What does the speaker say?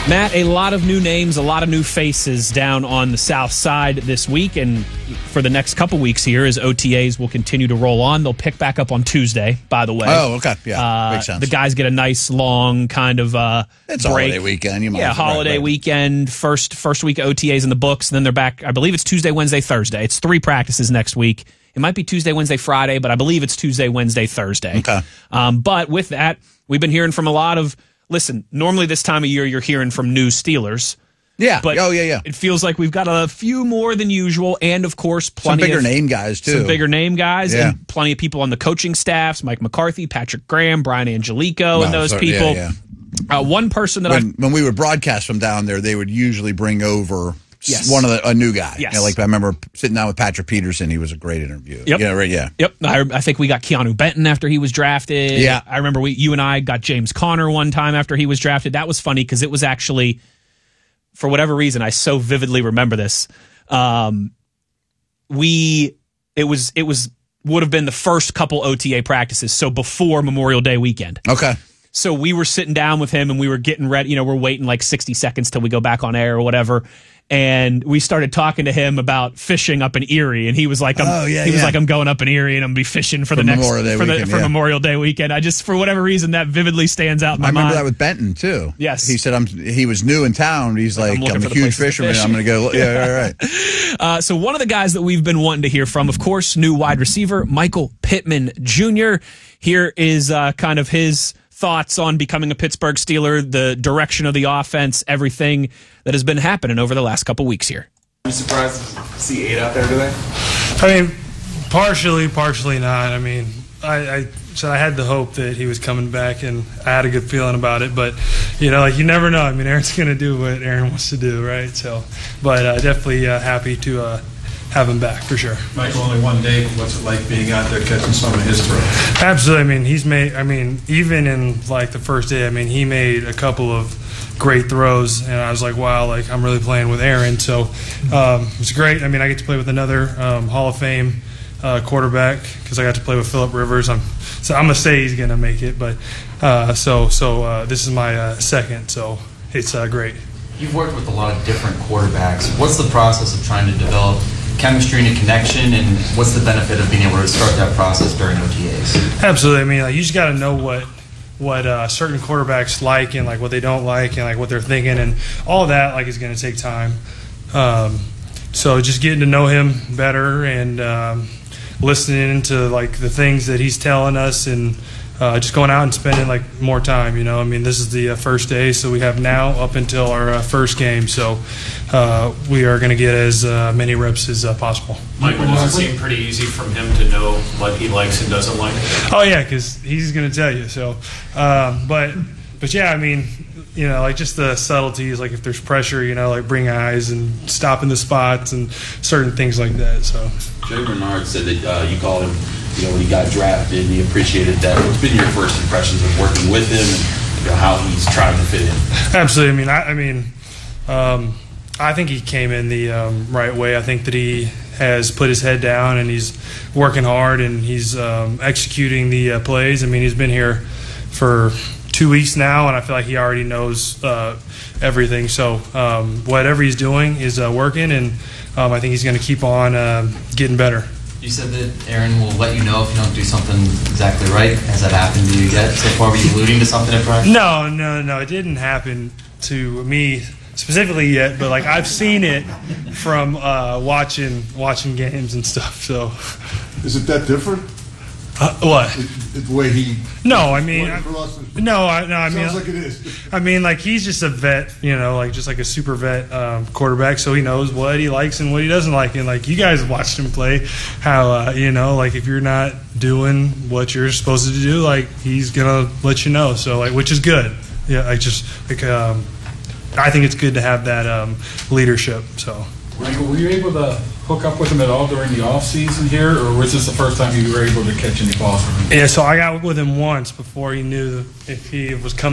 Matt, a lot of new names, a lot of new faces down on the south side this week, and for the next couple weeks here as OTAs will continue to roll on. They'll pick back up on Tuesday, by the way. Oh, okay. Yeah, makes sense. The guys get a nice, long kind of it's break. Holiday weekend. You might holiday weekend, first week of OTAs in the books, and then they're back. I believe it's Tuesday, Wednesday, Thursday. It's 3 practices next week. It might be Tuesday, Wednesday, Friday, but I believe it's Tuesday, Wednesday, Thursday. Okay. But with that, we've been hearing from a lot of... Listen, normally this time of year you're hearing from new Steelers. Yeah. But it feels like we've got a few more than usual, and of course plenty some bigger name guys too. Some bigger name guys, and plenty of people on the coaching staffs: Mike McCarthy, Patrick Graham, Brian Angelico, and those people. One person that when we would broadcast from down there, they would usually bring over a new guy. Yes. You know, like I remember sitting down with Patrick Peterson. He was a great interview. Yep. Yeah, right. Yeah. Yep. I think we got Keanu Benton after he was drafted. Yeah. I remember you and I got James Conner one time after he was drafted. That was funny because it was actually, for whatever reason, I so vividly remember this. It would have been the first couple OTA practices, so before Memorial Day weekend. Okay. So we were sitting down with him and we were getting ready. You know, we're waiting like 60 seconds till we go back on air or whatever. And we started talking to him about fishing up in Erie, and he was like, I'm going up in Erie and I'm gonna be fishing for Memorial Day weekend. I just, for whatever reason, that vividly stands out in my mind. I remember that with Benton too. Yes, he said he was new in town. He's like, I'm a huge fisherman. I'm gonna go. Yeah, right. So one of the guys that we've been wanting to hear from, of course, new wide receiver Michael Pittman Jr. Here is kind of his thoughts on becoming a Pittsburgh Steeler, the direction of the offense, everything that has been happening over the last couple weeks here. Are you surprised to see 8 out there today? I mean, partially not. I mean, I had the hope that he was coming back, and I had a good feeling about it. But, you know, like you never know. I mean, Aaron's going to do what Aaron wants to do, right? So, but definitely happy to have him back for sure. Michael, only one day. What's it like being out there catching some of his throws? Absolutely. I mean, even in like the first day, I mean, he made a couple of great throws, and I was like, wow, like I'm really playing with Aaron. So it's great. I mean, I get to play with another Hall of Fame quarterback because I got to play with Phillip Rivers. I'm gonna say he's gonna make it, but so this is my second, so it's great. You've worked with a lot of different quarterbacks. What's the process of trying to develop chemistry and a connection, and what's the benefit of being able to start that process during OTAs? Absolutely. I mean, like, you just got to know what certain quarterbacks like and like what they don't like and like what they're thinking, and all that like is going to take time. So just getting to know him better and listening to like the things that he's telling us, and just going out and spending like more time. You know, I mean, this is the first day, so we have now up until our first game. So we are going to get as many reps as possible. Michael, does it seem pretty easy from him to know what he likes and doesn't like? Oh yeah, because he's going to tell you. So, but yeah, I mean, you know, like just the subtleties, like if there's pressure, you know, like bring eyes and stopping the spots and certain things like that. So Jay Bernard said that you called him, you know, when he got drafted, and he appreciated that. What's been your first impressions of working with him and, you know, how he's trying to fit in? Absolutely. I think he came in the right way. I think that he has put his head down and he's working hard and he's executing the plays. I mean, he's been here for 2 weeks now, and I feel like he already knows everything. So whatever he's doing is working, and I think he's going to keep on getting better. You said that Aaron will let you know if you don't do something exactly right. Has that happened to you yet so far? Were you alluding to something at practice? No. It didn't happen to me specifically yet, but like I've seen it from watching games and stuff. So, is it that different? What? The way he? No, I mean, sounds like it is. I mean, like he's just a vet, you know, like just like a super vet quarterback, so he knows what he likes and what he doesn't like. And like you guys watched him play, how you know, like if you're not doing what you're supposed to do, like he's gonna let you know. So like, which is good. Yeah, I think it's good to have that leadership. So. Michael, were you able to hook up with him at all during the off season here, or was this the first time you were able to catch any balls from him? Yeah, so I got with him once before he knew if he was coming.